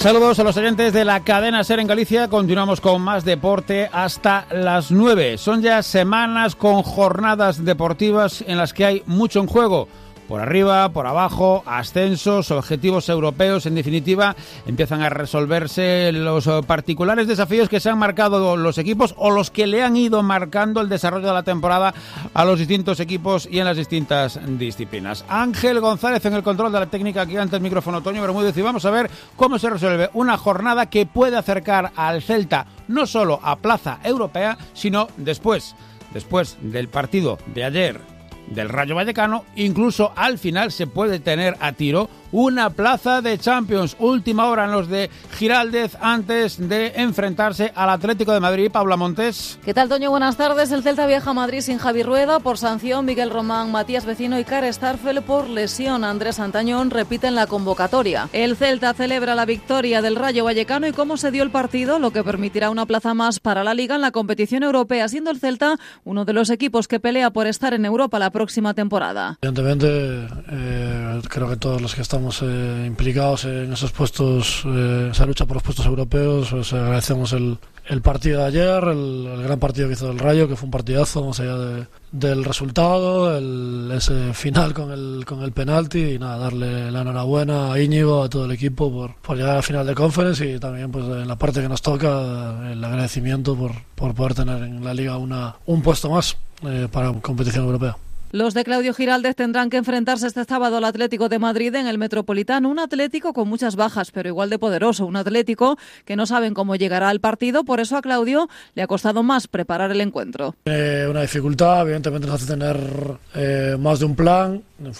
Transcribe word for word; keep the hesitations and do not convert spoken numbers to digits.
Saludos a los oyentes de la cadena SER en Galicia. Continuamos con más deporte hasta las nueve. Son ya semanas con jornadas deportivas en las que hay mucho en juego. Por arriba, por abajo, ascensos, objetivos europeos, en definitiva, empiezan a resolverse los particulares desafíos que se han marcado los equipos o los que le han ido marcando el desarrollo de la temporada a los distintos equipos y en las distintas disciplinas. Ángel González en el control de la técnica, aquí ante el micrófono Toño Bermúdez, y vamos a ver cómo se resuelve una jornada que puede acercar al Celta no solo a plaza europea, sino después, después del partido de ayer del Rayo Vallecano, incluso al final se puede tener a tiro una plaza de Champions. Última hora en los de Giraldez antes de enfrentarse al Atlético de Madrid. Paula Montes. ¿Qué tal, Toño? Buenas tardes. El Celta viaja a Madrid sin Javi Rueda por sanción, Miguel Román, Matías Vecino y Kare Starfel por lesión. Andrés Santañón repite en la convocatoria. El Celta celebra la victoria del Rayo Vallecano y cómo se dio el partido, lo que permitirá una plaza más para la Liga en la competición europea, siendo el Celta uno de los equipos que pelea por estar en Europa la próxima temporada. Evidentemente, eh, creo que todos los que estamos eh, implicados en esos puestos, eh, esa lucha por los puestos europeos, pues agradecemos el, el partido de ayer, el, el gran partido que hizo el Rayo, que fue un partidazo, más allá de, del resultado, el, ese final con el, con el penalti, y nada, darle la enhorabuena a Íñigo, a todo el equipo por, por llegar al final de Conference, y también pues en la parte que nos toca el agradecimiento por, por poder tener en la Liga una, un puesto más eh, para competición europea. Los de Claudio Giraldez tendrán que enfrentarse este sábado al Atlético de Madrid en el Metropolitano, un Atlético con muchas bajas, pero igual de poderoso, un Atlético que no saben cómo llegará al partido, por eso a Claudio le ha costado más preparar el encuentro. Eh, una dificultad, evidentemente nos hace tener eh, más de un plan,